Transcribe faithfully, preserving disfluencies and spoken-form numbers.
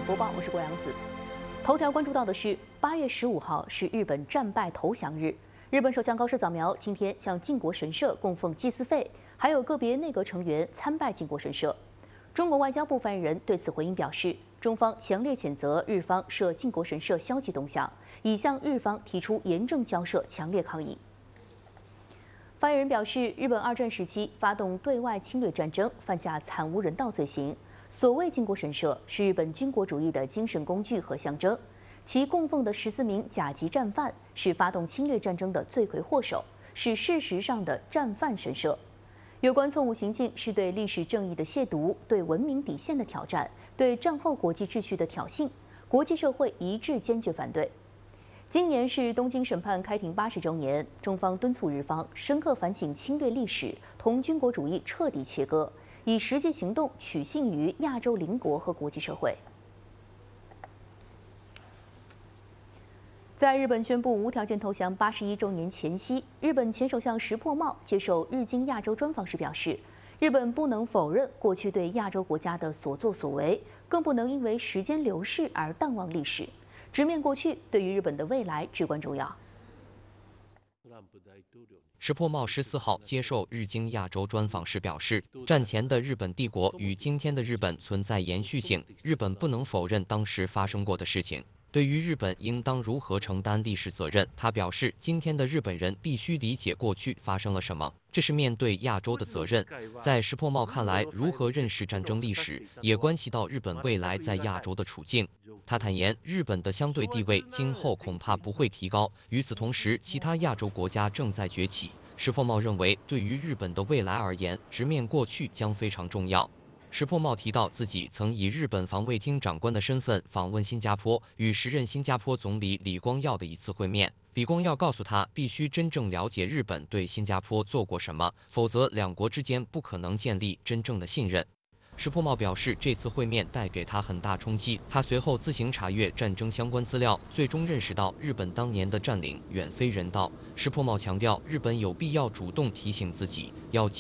播报，我是郭阳子。头条关注到的是，八月十五号是日本战败投降日。日本首相高市早苗今天向靖国神社供奉祭祀费，还有个别内阁成员参拜靖国神社。中国外交部发言人对此回应表示，中方强烈谴责日方涉靖国神社消极动向，已向日方提出严正交涉，强烈抗议。 发言人表示，日本二战时期发动对外侵略战争，犯下惨无人道罪行。所谓靖国神社是日本军国主义的精神工具和象征，其供奉的十四名甲级战犯是发动侵略战争的罪魁祸首，是事实上的战犯神社。有关错误行径是对历史正义的亵渎，对文明底线的挑战，对战后国际秩序的挑衅，国际社会一致坚决反对。 今年是东京审判开庭八十周年，中方敦促日方深刻反省侵略历史，同军国主义彻底切割，以实际行动取信于亚洲邻国和国际社会。在日本宣布无条件投降八十一周年前夕，日本前首相石破茂接受日经亚洲专访时表示，日本不能否认过去对亚洲国家的所作所为，更不能因为时间流逝而淡忘历史。 直面过去，对于日本的未来至关重要。 石破茂十四号接受日经亚洲专访时表示，战前的日本帝国与今天的日本存在延续性，日本不能否认当时发生过的事情。对于日本应当如何承担历史责任，他表示，今天的日本人必须理解过去发生了什么，这是面对亚洲的责任。在石破茂看来，如何认识战争历史，也关系到日本未来在亚洲的处境。 他坦言，日本的相对地位今后恐怕不会提高。与此同时，其他亚洲国家正在崛起。石破茂认为，对于日本的未来而言，直面过去将非常重要。石破茂提到，自己曾以日本防卫厅长官的身份访问新加坡，与时任新加坡总理李光耀的一次会面。李光耀告诉他，必须真正了解日本对新加坡做过什么，否则两国之间不可能建立真正的信任。 石破茂表示，这次会面带给他很大冲击。他随后自行查阅战争相关资料，最终认识到日本当年的占领远非人道。石破茂强调，日本有必要主动提醒自己要。